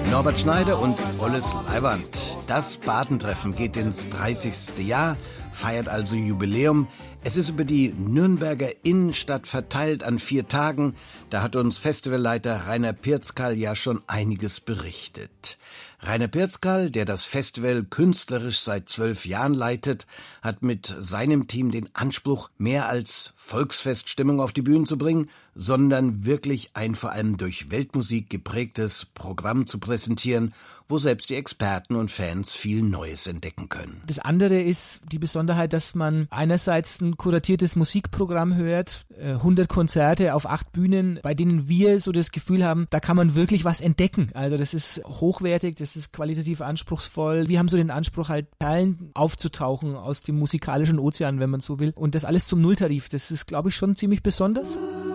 Norbert Schneider und Olles Leiwand. Das Badentreffen geht ins 30. Jahr, feiert also Jubiläum. Es ist über die Nürnberger Innenstadt verteilt an 4 Tagen. Da hat uns Festivalleiter Rainer Pirzkal ja schon einiges berichtet. Rainer Pirzkal, der das Festival künstlerisch seit 12 Jahren leitet, hat mit seinem Team den Anspruch, mehr als Volksfeststimmung auf die Bühne zu bringen, sondern wirklich ein vor allem durch Weltmusik geprägtes Programm zu präsentieren, wo selbst die Experten und Fans viel Neues entdecken können. Das andere ist die Besonderheit, dass man einerseits ein kuratiertes Musikprogramm hört, 100 Konzerte auf 8 Bühnen, bei denen wir so das Gefühl haben, da kann man wirklich was entdecken. Also das ist hochwertig, das ist qualitativ anspruchsvoll. Wir haben so den Anspruch, halt Perlen aufzutauchen aus dem musikalischen Ozean, wenn man so will. Und das alles zum Nulltarif. Das ist, glaube ich, schon ziemlich besonders.